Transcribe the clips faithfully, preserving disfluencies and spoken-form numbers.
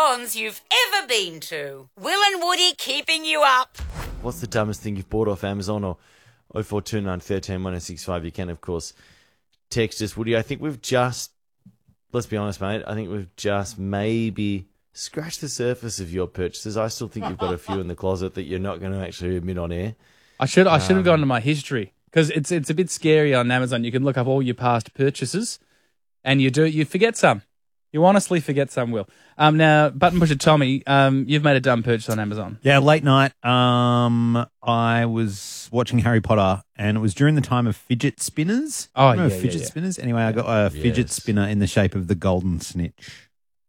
cons you've ever been to. Will and Woody keeping you up. What's the dumbest thing you've bought off Amazon? Or oh four two nine, one three, one oh six five. You can, of course, text us. Woody, I think we've just, let's be honest, mate, I think we've just maybe scratched the surface of your purchases. I still think you've got a few in the closet that you're not going to actually admit on air. I should I should have Um, gone to my history because it's it's a bit scary on Amazon. You can look up all your past purchases, and you do you forget some. You honestly forget some, Will. Um, now, Button Pusher Tommy, um, you've made a dumb purchase on Amazon. Yeah, late night. Um, I was watching Harry Potter, and it was during the time of fidget spinners. Oh, Remember yeah, fidget yeah, yeah. spinners. Anyway, I got a fidget Yes. spinner in the shape of the golden snitch.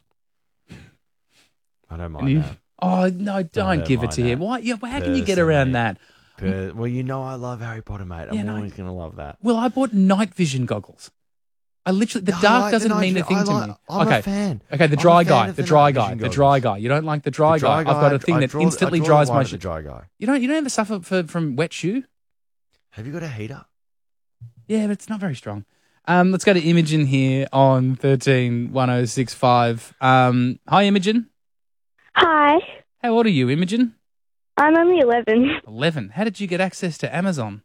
I don't And mind you- that. oh no, don't don't give it mind to him. that. Why? Yeah, how can you get around Personally. that? Per- well, you know I love Harry Potter, mate. I'm Yeah, no. always going to love that. Well, I bought night vision goggles. I literally the No, I dark like the doesn't night mean a vision. thing I to like- me. I'm a okay, fan. okay, the I'm a dry fan guy, of the the dry night guy, vision the goggles. dry guy. You don't like the dry, The dry guy. I've got a thing I that draw- instantly I draw dries the line my at the shoe. dry guy. You don't you don't ever suffer for, from wet shoe? Have you got a heater? Yeah, but it's not very strong. Um, let's go to Imogen here on thirteen one oh six five. Um, hi, Imogen. Hi, How old are you, Imogen? I'm only eleven. eleven. How did you get access to Amazon?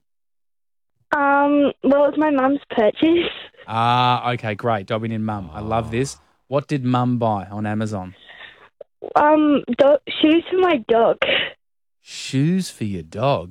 Um, well, it's my mum's purchase. Ah, okay, great. Dobbing in mum. I love this. What did mum buy on Amazon? Um, do- shoes for my dog. Shoes for your dog.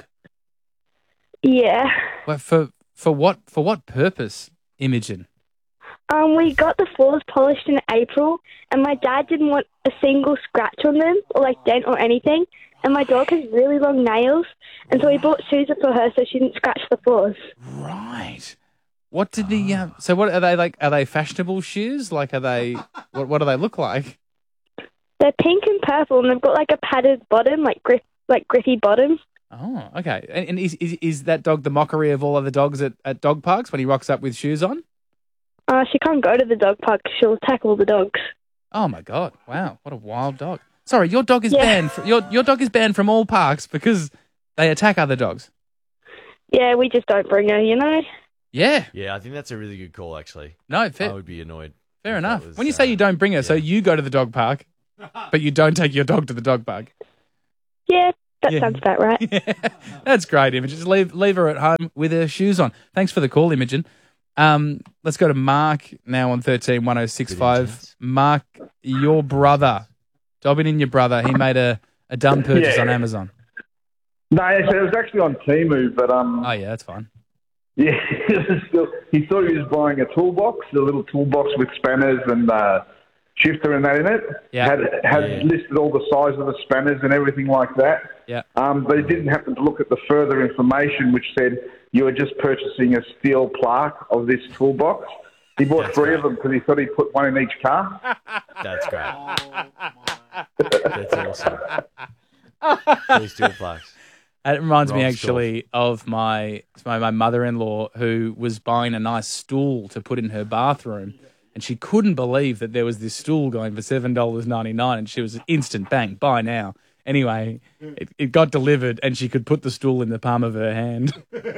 Yeah. Well, for for what for what purpose, Imogen? Um, we got the floors polished in April, and my dad didn't want a single scratch on them, or like dent or anything. And my dog has really long nails, and so we bought shoes for her so she didn't scratch the floors. Right. What did the um, so what are they like? Are they fashionable shoes? Like are they? What what do they look like? They're pink and purple, and they've got like a padded bottom, like grip, like grippy bottom. Oh, okay. And, and is, is is that dog the mockery of all other dogs at, at dog parks when he rocks up with shoes on? Uh, she can't go to the dog park 'cause she'll attack all the dogs. Oh my god! Wow, what a wild dog. Sorry, your dog is Yeah. banned. From, your your dog is banned from all parks because they attack other dogs. Yeah, we just don't bring her, you know. Yeah. Yeah, I think that's a really good call, actually. No, fair. I would be annoyed. Fair if that enough. was, When you say uh, you don't bring her, so yeah. you go to the dog park, but you don't take your dog to the dog park. Yeah, that Yeah. sounds about right. Yeah, that's great, Imogen. Just leave leave her at home with her shoes on. Thanks for the call, Imogen. Um, let's go to Mark now on thirteen one oh six five. Mark, your brother, Dobbin in your brother, he made a, a dumb purchase Yeah. on Amazon. No, so it was actually on Temu, but um, Oh yeah, that's fine. yeah, it was still, he thought he was buying a toolbox, a little toolbox with spanners and uh, shifter and that in it. Yeah. Had had Yeah. listed all the size of the spanners and everything like that. Yeah. Um, but he didn't happen to look at the further information, which said you were just purchasing a steel plaque of this toolbox. He bought That's three right. of them because he thought he'd put one in each car. That's great. That's awesome. Please do it, Flax. It reminds me Rob's actually of my my, my mother-in-law who was buying a nice stool to put in her bathroom, and she couldn't believe that there was this stool going for seven dollars ninety-nine, and she was instant bang, buy now. Anyway, it, it got delivered, and she could put the stool in the palm of her hand.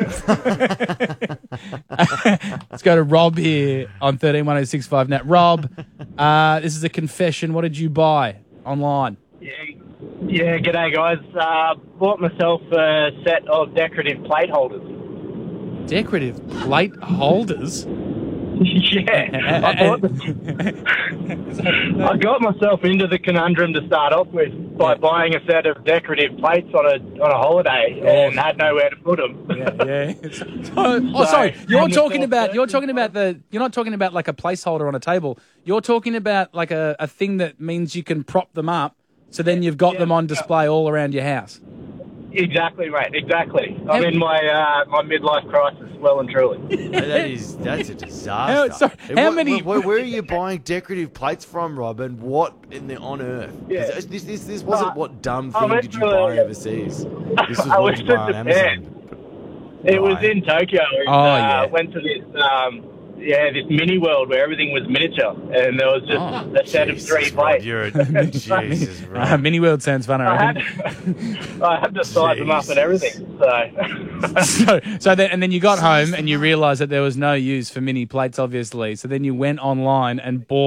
Let's go to Rob here on thirteen one oh six five. Now, Rob, uh, this is a confession. What did you buy online? Yeah, yeah. G'day, guys. Uh, bought myself a set of decorative plate holders. Decorative plate holders? yeah, I, bought the, I got myself into the conundrum to start off with by buying a set of decorative plates on a on a holiday and had nowhere to put them. Yeah, yeah. oh, oh, sorry. You're talking about you're talking about the you're not talking about like a placeholder on a table. You're talking about like a, a thing that means you can prop them up, so then you've got Yeah. them on display all around your house. Exactly, mate. Exactly. I'm in my uh, my midlife crisis, well and truly. That is, that's a disaster. How- sorry, And how what- many- Where, where are you buying decorative plates from, Rob? And what in the on earth? 'Cause Yeah. This, this, this wasn't Uh, what dumb I thing went did you to buy a- overseas. This was I what went you to buy on Japan. Amazon. It was Right. in Tokyo. And, Oh, uh, yeah. Went to this, um, yeah, this mini world where everything was miniature, and there was just Oh, a set Jesus, of three Rob, plates. You're a, Jesus, Uh, Rob. Mini World sounds fun, I I had, reckon. I had to size them up Jesus. and everything. So, so, so then, and then you got home and you realised that there was no use for mini plates, obviously. So then you went online and bought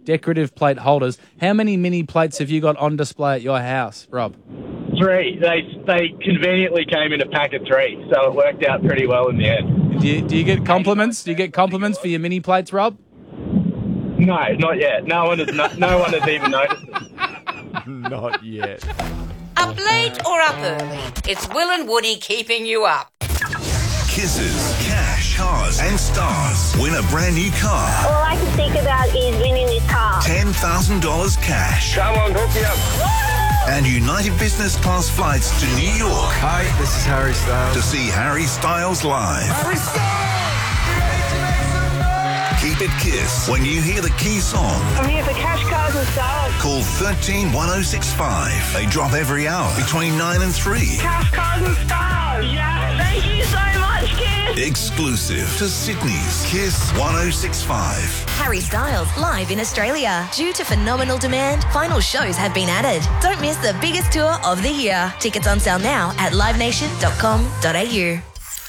decorative plate holders. How many mini plates have you got on display at your house, Rob? Three. They they conveniently came in a pack of three, so it worked out pretty well in the end. Do you, do you get compliments? Do you get compliments for your mini plates, Rob? No, not yet. No one has no, no one has even noticed it. Not yet. Up late or up early, it's Will and Woody keeping you up. Kisses, cash, cars, and stars. Win a brand new car. All I can think about is winning this car. ten thousand dollars cash. Come on, hook me up. And United Business Class flights to New York. Hi, this is Harry Styles. To see Harry Styles live. Harry Styles! Keep it Kiss when you hear the key song. I'm here for cash, cars and stars. Call one three one oh six five. They drop every hour between nine and three. Cash, cars and stars. Yeah, thank you so much, Kiss. Exclusive to Sydney's Kiss one oh six five. Harry Styles live in Australia. Due to phenomenal demand, final shows have been added. Don't miss the biggest tour of the year. Tickets on sale now at live nation dot com dot a u.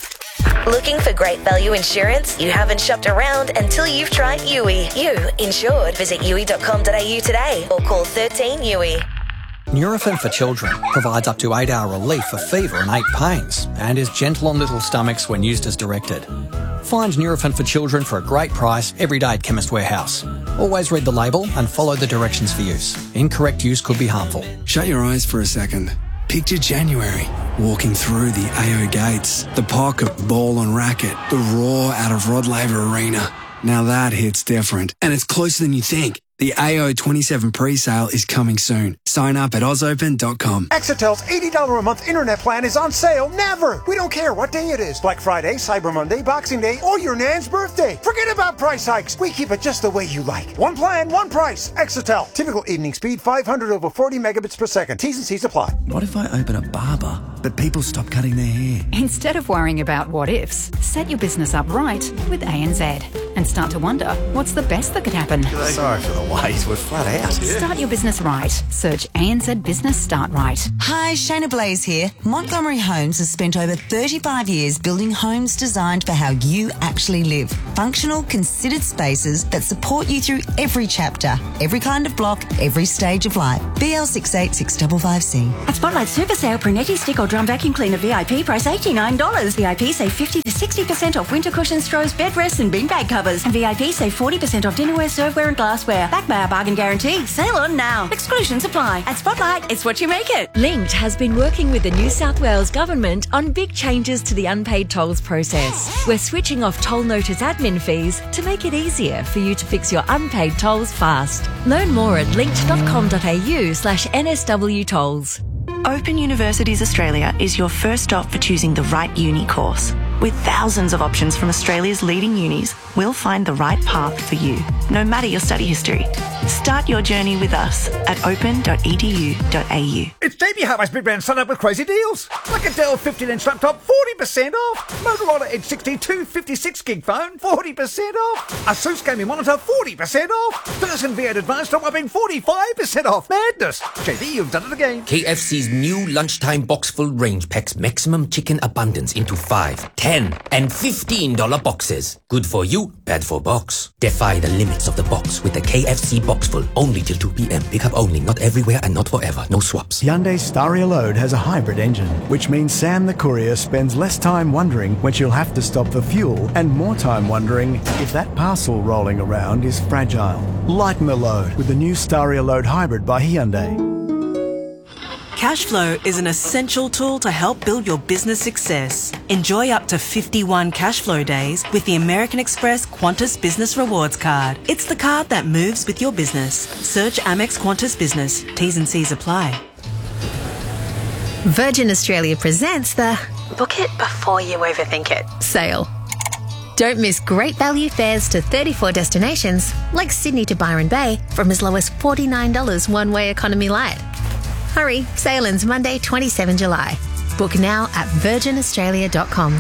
Looking for great value insurance? You haven't shopped around until you've tried U I. You insured. Visit U I dot com dot a u today or call thirteen U I. Nurofen for Children provides up to eight hour relief for fever and ache pains and is gentle on little stomachs when used as directed. Find Nurofen for Children for a great price every day at Chemist Warehouse. Always read the label and follow the directions for use. Incorrect use could be harmful. Shut your eyes for a second. Picture January, walking through the A O gates, the pocket ball and racket, the roar out of Rod Laver Arena. Now that hits different, and it's closer than you think. The A O twenty-seven pre-sale is coming soon. Sign up at oz open dot com. Exitel's eighty dollars a month internet plan is on sale never. We don't care what day it is. Black Friday, Cyber Monday, Boxing Day, or your nan's birthday. Forget about price hikes. We keep it just the way you like. One plan, one price. Exitel. Typical evening speed, five hundred over forty megabits per second. T's and C's apply. What if I open a barber, but people stop cutting their hair? Instead of worrying about what ifs, set your business up right with A N Z and start to wonder what's the best that could happen. Sorry for the wait, we're flat out. Start your business right. Search A N Z Business Start Right. Hi, Shayna Blaze here. Montgomery Homes has spent over thirty-five years building homes designed for how you actually live. Functional, considered spaces that support you through every chapter, every kind of block, every stage of life. B L six eight six five five C. At Spotlight Super Sale, Brunetti stick or drum vacuum cleaner V I P price eighty-nine dollars. V I P save fifty to sixty percent off winter cushions, straws, bed rests and beanbag covers. And V I P save forty percent off dinnerware, serveware and glassware. Backed by our bargain guarantee. Sale on now. Exclusions apply. At Spotlight, it's what you make it. Linked has been working with the New South Wales Government on big changes to the unpaid tolls process. We're switching off toll notice admin fees to make it easier for you to fix your unpaid tolls fast. Learn more at linked dot com dot a u slash N S W tolls. Open Universities Australia is your first stop for choosing the right uni course. With thousands of options from Australia's leading unis, we'll find the right path for you, no matter your study history. Start your journey with us at open dot e d u dot a u. It's J B Harvey's Big Brand Sun Up with crazy deals. Like a Dell fifteen inch laptop, forty percent off. Motorola Edge sixty-two fifty-six gig phone, forty percent off. Asus gaming monitor, forty percent off. Thurston V eight Advanced top up being forty-five percent off. Madness. J B, you've done it again. K F C's new lunchtime box full range packs maximum chicken abundance into five, ten, and fifteen dollar boxes. Good for you, bad for box. Defy the limits of the box with the K F C box full. Only till two p.m. Pick up only, not everywhere and not forever. No swaps. Hyundai Staria Load has a hybrid engine, which means Sam the courier spends less time wondering when she'll have to stop for fuel and more time wondering if that parcel rolling around is fragile. Lighten the load with the new Staria Load Hybrid by Hyundai. Cashflow is an essential tool to help build your business success. Enjoy up to fifty-one Cashflow days with the American Express Qantas Business Rewards Card. It's the card that moves with your business. Search Amex Qantas Business. T's and C's apply. Virgin Australia presents the Book it before you overthink it sale. Don't miss great value fares to thirty-four destinations, like Sydney to Byron Bay, from as low as forty-nine dollars one-way economy light. Hurry, sale ends Monday, the twenty-seventh of July. Book now at virgin australia dot com.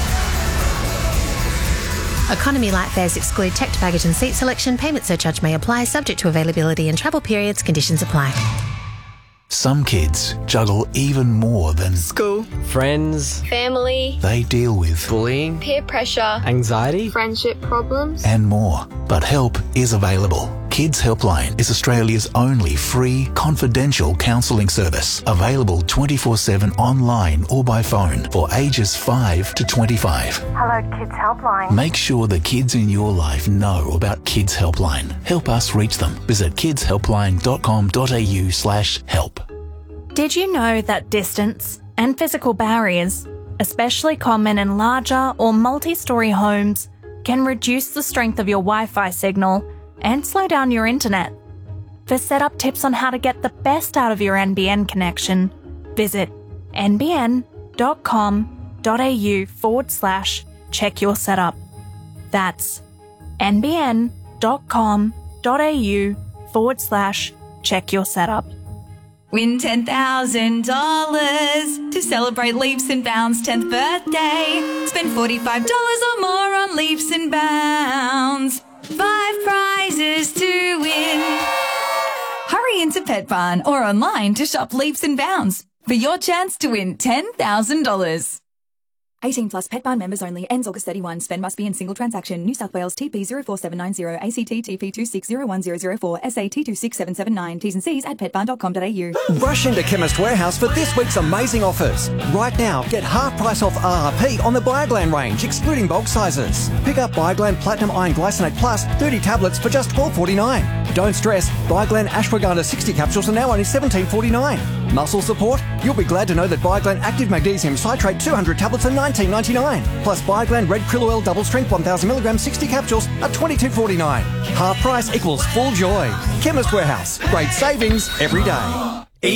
Economy light fares exclude checked baggage and seat selection. Payment surcharge may apply, subject to availability and travel periods. Conditions apply. Some kids juggle even more than school, friends, family. They deal with bullying, peer pressure, anxiety, friendship problems, and more. But help is available. Kids Helpline is Australia's only free, confidential counselling service, available twenty-four seven online or by phone for ages five to twenty-five. Hello, Kids Helpline. Make sure the kids in your life know about Kids Helpline. Help us reach them. Visit kidshelpline.com.au slash help. Did you know that distance and physical barriers, especially common in larger or multi-storey homes, can reduce the strength of your Wi-Fi signal and slow down your internet? For setup tips on how to get the best out of your N B N connection, visit nbn.com.au forward slash check your setup. That's nbn.com.au forward slash check your setup. Win ten thousand dollars to celebrate Leaps and Bounds' tenth birthday. Spend forty-five dollars or more on Leaps and Bounds. Five prizes to win. Hurry into Pet Barn or online to shop Leaps and Bounds for your chance to win ten thousand dollars. eighteen plus Pet Barn members only. Ends August thirty-first. Spend must be in single transaction. New South Wales T P zero four seven nine zero, A C T T P two six zero one zero zero four, S A T two six seven seven nine. T's and C's at pet barn dot com dot a u. Rush into Chemist Warehouse for this week's amazing offers. Right now, get half price off R R P on the Bioglan range, excluding bulk sizes. Pick up Bioglan Platinum Iron Glycinate Plus thirty tablets for just twelve forty-nine. Don't stress, Bioglan Ashwagandha sixty capsules are now only seventeen forty-nine. Muscle support? You'll be glad to know that Bioglan Active Magnesium Citrate two hundred tablets are nineteen ninety-nine. Plus Bioglan Red Krill Oil Double Strength one thousand milligram sixty capsules are twenty-two forty-nine. Half price equals full joy. Chemist Warehouse. Great savings every day.